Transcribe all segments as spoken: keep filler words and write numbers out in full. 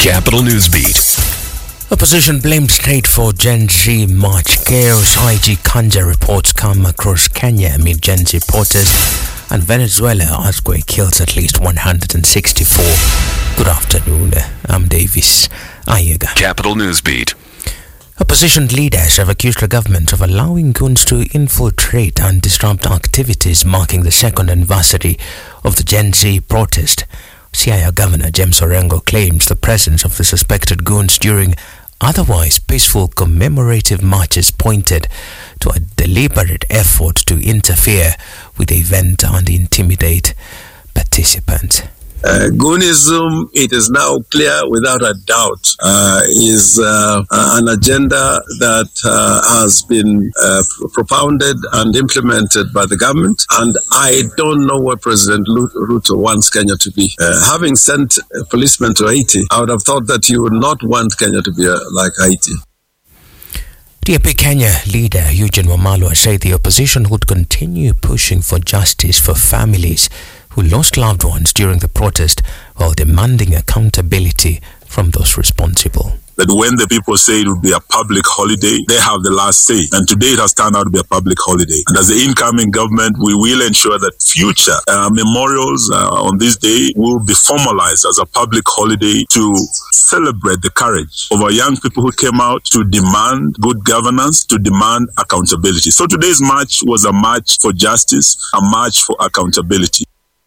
Capital News Beat. Opposition blamed state for Gen Z March chaos. I G Kanja reports come across Kenya amid Gen Z protests, and Venezuela earthquake kills at least one hundred sixty-four. Good afternoon, I'm Davis Ayega. Capital News Beat. Opposition leaders have accused the government of allowing goons to infiltrate and disrupt activities marking the second anniversary of the Gen Z protest. Siaya Governor James Orengo claims the presence of the suspected goons during otherwise peaceful commemorative marches pointed to a deliberate effort to interfere with the event and intimidate participants. Uh, Goonism, it is now clear without a doubt, uh, is uh, an agenda that uh, has been uh, propounded and implemented by the government, and I don't know what President Ruto wants Kenya to be. Uh, having sent policemen to Haiti, I would have thought that you would not want Kenya to be uh, like Haiti. D A P Kenya leader Eugene Wamalwa said the opposition would continue pushing for justice for families who lost loved ones during the protest, while demanding accountability from those responsible. That when the people say it will be a public holiday, they have the last say. And today it has turned out to be a public holiday. And as the incoming government, we will ensure that future uh, memorials uh, on this day will be formalized as a public holiday to celebrate the courage of our young people who came out to demand good governance, to demand accountability. So today's march was a march for justice, a march for accountability.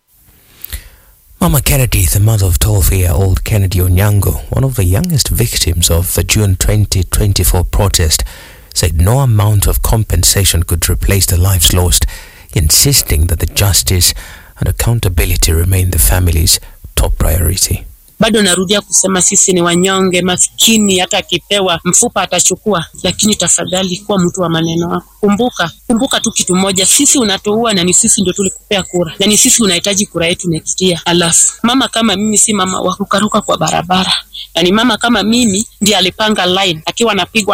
Mama Kennedy, the mother of twelve-year-old Kennedy Onyango, one of the youngest victims of the June twenty twenty-four protest, said no amount of compensation could replace the lives lost, insisting that the justice and accountability remain the family's top priority. Bado narudia kusema sisi ni wanyonge, maskini, hata akipewa mfupa atachukua, lakini tafadhali kuwa mtu wa maneno wako. Kumbuka, kumbuka tu kitu moja, sisi unatuua na ni sisi ndio tulikupea kura. Na ni sisi unahitaji kura yetu next year. Alafu, mama kama mimi si mama wa kukaruka kwa barabara. Na ni mama kama mimi ndiye alipanga line akiwa anapigwa